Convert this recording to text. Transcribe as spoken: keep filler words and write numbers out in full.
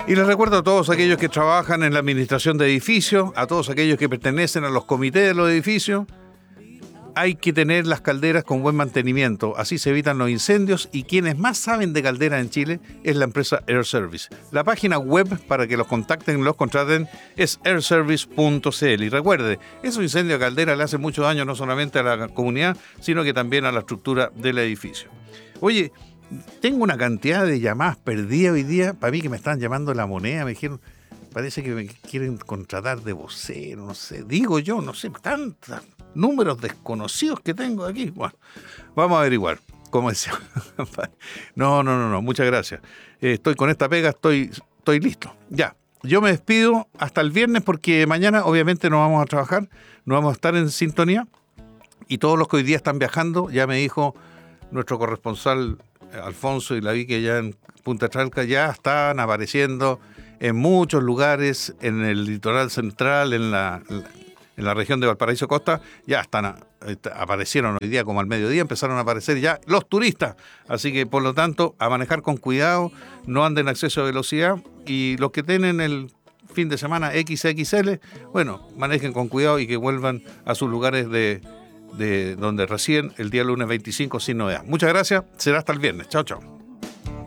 Y les recuerdo a todos aquellos que trabajan en la administración de edificios, a todos aquellos que pertenecen a los comités de los edificios, hay que tener las calderas con buen mantenimiento, así se evitan los incendios, y quienes más saben de calderas en Chile es la empresa Air Service. La página web para que los contacten, los contraten es air service punto c l. Y recuerde, esos incendios de caldera le hacen mucho daño no solamente a la comunidad, sino que también a la estructura del edificio. Oye, tengo una cantidad de llamadas perdidas hoy día, para mí que me están llamando La Moneda, me dijeron, parece que me quieren contratar de vocero, no sé, digo yo, no sé, tantos números desconocidos que tengo aquí. Bueno, vamos a averiguar, como decía. No, no, no, no, muchas gracias. Eh, estoy con esta pega, estoy, estoy listo. Ya, yo me despido hasta el viernes porque mañana obviamente no vamos a trabajar, no vamos a estar en sintonía, y todos los que hoy día están viajando, ya me dijo nuestro corresponsal Alfonso, y la vi que ya en Punta Chalca ya están apareciendo en muchos lugares, en el litoral central, en la, en la región de Valparaíso Costa, ya están, aparecieron hoy día como al mediodía, empezaron a aparecer ya los turistas. Así que, por lo tanto, a manejar con cuidado, no anden a exceso de velocidad, y los que tienen el fin de semana equis equis ele, bueno, manejen con cuidado y que vuelvan a sus lugares de, de donde residen el día lunes veinticinco sin novedad. Muchas gracias, será hasta el viernes. Chao, chao.